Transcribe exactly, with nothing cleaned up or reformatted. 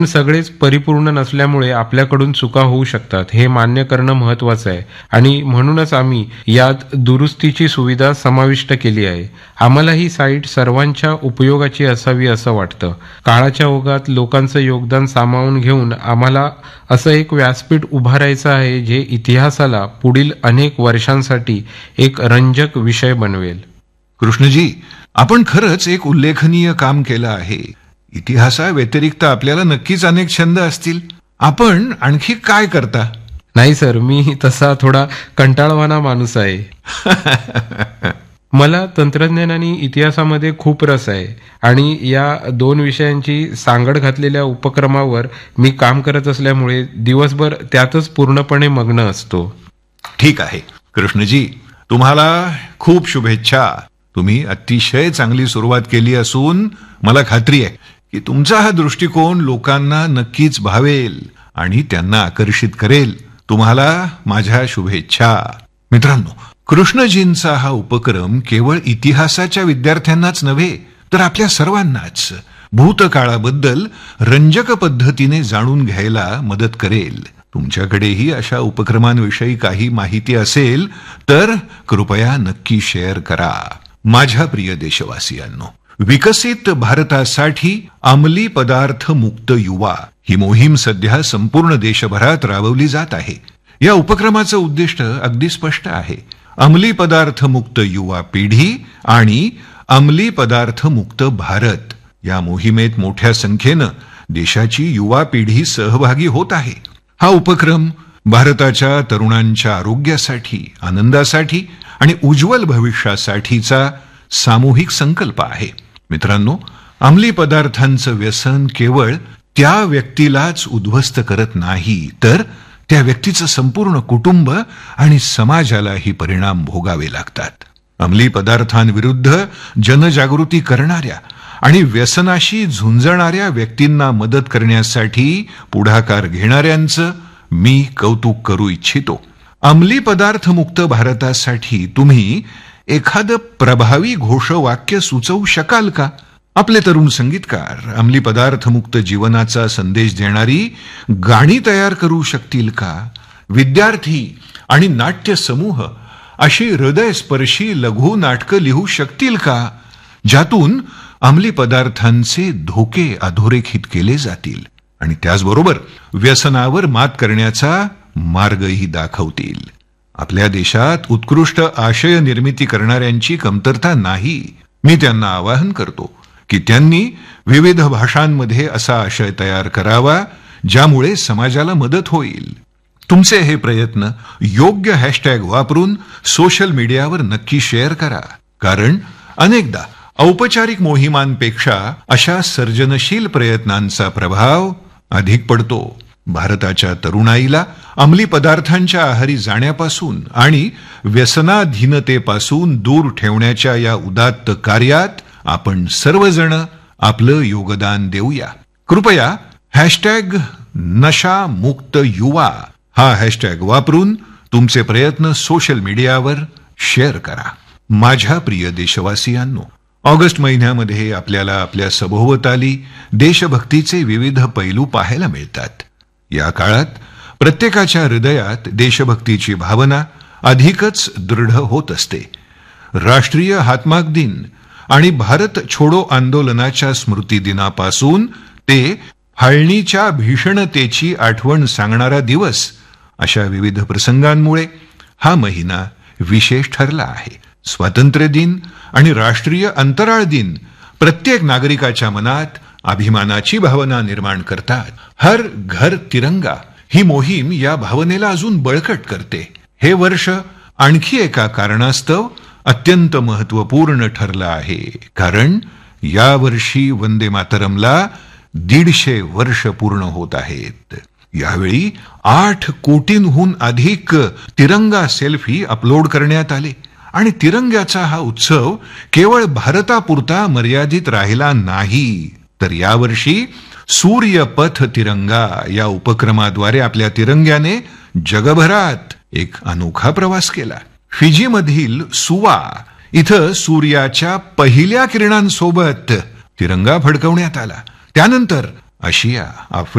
सगळेच परिपूर्ण नसल्यामुळे आपल्याकडून चुका होऊ शकतात, हे मान्य करणं महत्वाचं आहे. आणि म्हणूनच आम्ही यात दुरुस्तीची सुविधा समाविष्ट केली आहे. आम्हाला ही साईट सर्वांच्या उपयोगाची असावी असं वाटतं. काळाच्या ओघात लोकांचं योगदान सामावून घेऊन आम्हाला असं एक व्यासपीठ उभारायचं आहे जे इतिहासाला पुढील अनेक वर्षांसाठी एक रंजक विषय बनवेल. कृष्णजी, आपण खरंच एक उल्लेखनीय काम केलं आहे. इतिहासाव्यतिरिक्त आपल्याला नक्कीच अनेक छंद असतील. आपण आणखी काय करता? नाही सर, मी तसा थोडा कंटाळवाणा माणूस आहे. मला तंत्रज्ञान आणि इतिहासामध्ये खूप रस आहे आणि या दोन विषयांची सांगड घातलेल्या उपक्रमावर मी काम करत असल्यामुळे दिवसभर त्यातच पूर्णपणे मग्न असतो. ठीक आहे कृष्णजी, तुम्हाला खूप शुभेच्छा. तुम्ही अतिशय चांगली सुरुवात केली असून मला खात्री आहे की तुमचा हा दृष्टिकोन लोकांना नक्कीच भावेल आणि त्यांना आकर्षित करेल. तुम्हाला माझ्या शुभेच्छा. मित्रांनो, कृष्णजींचा हा उपक्रम केवळ इतिहासाच्या विद्यार्थ्यांनाच नव्हे तर आपल्या सर्वांनाच भूतकाळाबद्दल रंजक पद्धतीने जाणून घ्यायला मदत करेल. तुमच्याकडेही अशा उपक्रमांविषयी काही माहिती असेल तर कृपया नक्की शेअर करा. माझ्या प्रिय देशवासियांनो, विकसित भारतासाठी अंमली पदार्थ मुक्त युवा ही मोहीम सध्या संपूर्ण देशभरात राबवली जात आहे. या उपक्रमाचं उद्दिष्ट अगदी स्पष्ट आहे. अंमली पदार्थ मुक्त युवा पिढी आणि अंमली पदार्थ मुक्त भारत. या मोहिमेत मोठ्या संख्येनं देशाची युवा पिढी सहभागी होत आहे. हा उपक्रम भारताच्या तरुणांच्या आरोग्यासाठी, आनंदासाठी आणि उज्ज्वल भविष्यासाठीचा सामूहिक संकल्प आहे. मित्रांनो, अंमली पदार्थांचं व्यसन केवळ त्या व्यक्तीलाच उद्ध्वस्त करत नाही तर त्या व्यक्तीचं संपूर्ण कुटुंब आणि समाजालाही परिणाम भोगावे लागतात. अंमली पदार्थांविरुद्ध जनजागृती करणाऱ्या आणि व्यसनाशी झुंजणाऱ्या व्यक्तींना मदत करण्यासाठी पुढाकार घेणाऱ्यांचं मी कौतुक करू इच्छितो. अंमली पदार्थ मुक्त भारतासाठी तुम्ही एखादं प्रभावी घोषवाक्य सुचवू शकाल का? आपले तरुण संगीतकार अंमली पदार्थ मुक्त जीवनाचा संदेश देणारी गाणी तयार करू शकतील का? विद्यार्थी आणि नाट्य समूह अशी हृदयस्पर्शी लघु नाटकं लिहू शकतील का ज्यातून अंमली पदार्थांचे धोके अधोरेखित केले जातील आणि त्याचबरोबर व्यसनावर मात करण्याचा मार्गही दाखवतील? आपल्या देशात उत्कृष्ट आशय निर्मिती करणाऱ्यांची कमतरता नाही. मी त्यांना आवाहन करतो की त्यांनी विविध भाषांमध्ये असा आशय तयार करावा ज्यामुळे समाजाला मदत होईल. तुमचे हे प्रयत्न योग्य हॅशटॅग वापरून सोशल मीडियावर नक्की शेअर करा, कारण अनेकदा औपचारिक मोहिमांपेक्षा अशा सर्जनशील प्रयत्नांचा प्रभाव अधिक पडतो. भारताच्या तरुणाईला अंमली पदार्थांच्या आहारी जाण्यापासून आणि व्यसनाधीनतेपासून दूर ठेवण्याच्या या उदात्त कार्यात आपण सर्वजण आपलं योगदान देऊया. कृपया हॅशटॅग नशा मुक्त युवा हा हॅशटॅग वापरून तुमचे प्रयत्न सोशल मीडियावर शेअर करा. माझ्या प्रिय देशवासियांनो, ऑगस्ट महिन्यामध्ये आपल्याला आपल्या सभोवताली देशभक्तीचे विविध पैलू पाहायला मिळतात. या काळात प्रत्येकाच्या हृदयात देशभक्तीची भावना अधिकच दृढ होत असते. राष्ट्रीय हातमाग दिन आणि भारत छोडो आंदोलनाच्या स्मृती दिनापासून ते फाळणीच्या भीषणतेची आठवण सांगणारा दिवस अशा विविध प्रसंगांमुळे हा महिना विशेष ठरला आहे. स्वातंत्र्य दिन आणि राष्ट्रीय अंतराळ दिन प्रत्येक नागरिकाच्या मनात अभिमानाची भावना निर्माण करतात. हर घर तिरंगा ही मोहीम या भावनेला अजून बळकट करते. हे वर्ष आणखी एका कारणास्तव अत्यंत महत्वपूर्ण ठरलं आहे, कारण या वर्षी वंदे मातरमला दीडशे वर्ष पूर्ण होत आहेत. यावेळी आठ कोटींहून अधिक तिरंगा सेल्फी अपलोड करण्यात आले आणि तिरंग्याचा हा उत्सव केवळ भारतापुरता मर्यादित राहिला नाही, तर यावर्षी सूर्यपथ तिरंगा या उपक्रमाद्वारे आपल्या तिरंग्याने जगभरात एक अनोखा प्रवास केला. फिजी मधील सुवा इथं सूर्याच्या पहिल्या किरणांसोबत तिरंगा फडकवण्यात आला. त्यानंतर आशिया, आफ्रिका